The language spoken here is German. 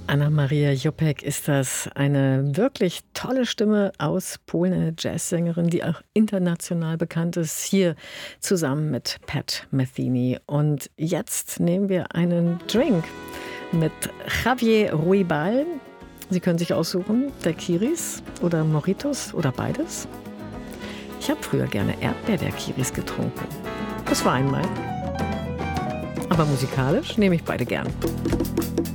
Anna-Maria Jopek ist das, eine wirklich tolle Stimme aus Polen, eine Jazzsängerin, die auch international bekannt ist, hier zusammen mit Pat Metheny. Und jetzt nehmen wir einen Drink mit Javier Ruibal. Sie können sich aussuchen, Daiquiris oder Mojitos oder beides. Ich habe früher gerne Erdbeer-Daiquiris getrunken. Das war einmal. Aber musikalisch nehme ich beide gern.